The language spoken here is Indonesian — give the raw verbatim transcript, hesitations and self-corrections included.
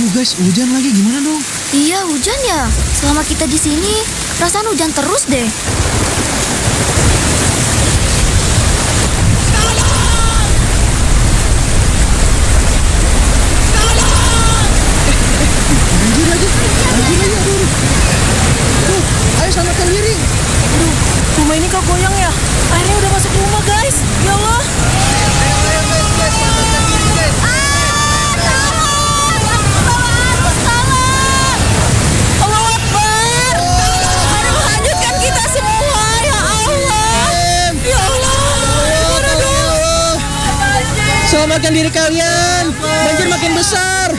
Aduh guys, hujan lagi, gimana dong? Iya, hujan ya. Selama kita di sini, perasaan hujan terus deh. Banjir lagi, banjir lagi, aduh. Tuh, ayo selamatkan diri. Aduh, rumah ini kok goyang ya? Airnya udah masuk rumah, guys. Ya Allah. Selamatkan diri kalian, banjir makin besar.